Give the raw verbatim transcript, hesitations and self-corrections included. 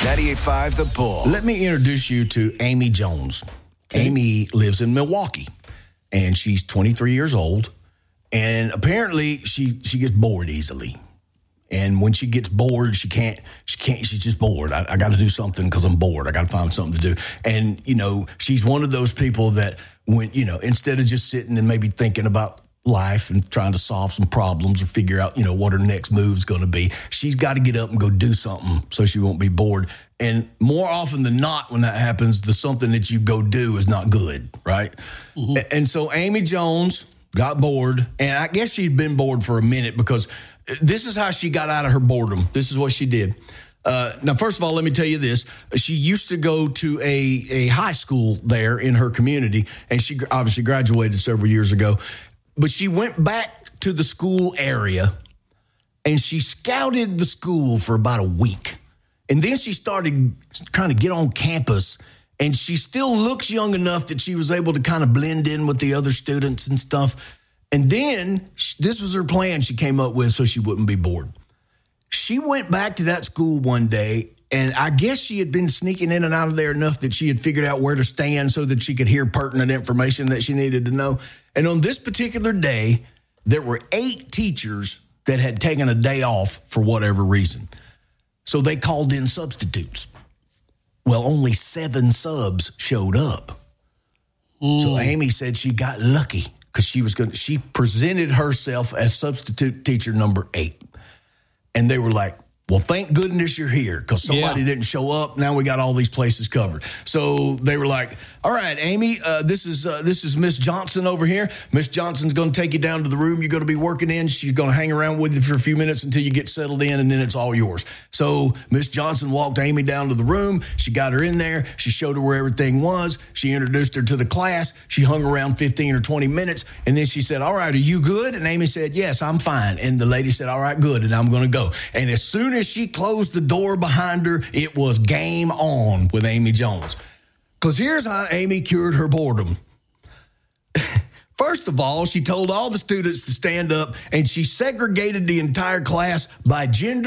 ninety-eight point five The Bull. Let me introduce you to Amy Jones. Okay. Amy lives in Milwaukee, and she's twenty-three years old, and apparently she she gets bored easily. And when she gets bored, she can't, she can't, she's just bored. I, I got to do something because I'm bored. I got to find something to do. And, you know, she's one of those people that when, you know, instead of just sitting and maybe thinking about life and trying to solve some problems or figure out, you know, what her next move's going to be, she's got to get up and go do something so she won't be bored. And more often than not, when that happens, the something that you go do is not good, right? Mm-hmm. And so Amy Jones got bored, and I guess she'd been bored for a minute because this is how she got out of her boredom. This is what she did. Uh, now, first of all, let me tell you this. She used to go to a, a high school there in her community, and she obviously graduated several years ago. But she went back to the school area, and she scouted the school for about a week. And then she started trying to get on campus, and she still looks young enough that she was able to kind of blend in with the other students and stuff. And then this was her plan she came up with so she wouldn't be bored. She went back to that school one day, and I guess she had been sneaking in and out of there enough that she had figured out where to stand so that she could hear pertinent information that she needed to know. And on this particular day, there were eight teachers that had taken a day off for whatever reason. So they called in substitutes. Well, only seven subs showed up. Mm. So Amy said she got lucky. Because she was going, she presented herself as substitute teacher number eight, and they were like, "Well, thank goodness you're here because somebody yeah. didn't show up. Now we got all these places covered." So they were like, "All right, Amy, uh, this is uh, this is Miss Johnson over here. Miss Johnson's going to take you down to the room you're going to be working in. She's going to hang around with you for a few minutes until you get settled in, and then it's all yours." So Miss Johnson walked Amy down to the room. She got her in there. She showed her where everything was. She introduced her to the class. She hung around fifteen or twenty minutes, and then she said, "All right, are you good?" And Amy said, "Yes, I'm fine." And the lady said, "All right, good, and I'm going to go." And as soon as she closed the door behind her, it was game on with Amy Jones. Because here's how Amy cured her boredom. First of all, she told all the students to stand up, and she segregated the entire class by gender